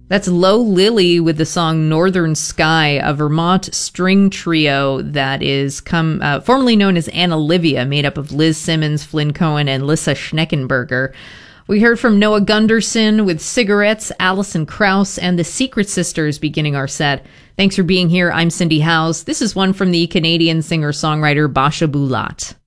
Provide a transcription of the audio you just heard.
That's Low Lily with the song Northern Sky, a Vermont string trio that is formerly known as Anna Livia, made up of Liz Simmons, Flynn Cohen, and Lissa Schneckenberger. We heard from Noah Gunderson with Cigarettes, Alison Krauss, and the Secret Sisters beginning our set. Thanks for being here. I'm Cindy Howes. This is one from the Canadian singer-songwriter Basha Bulat.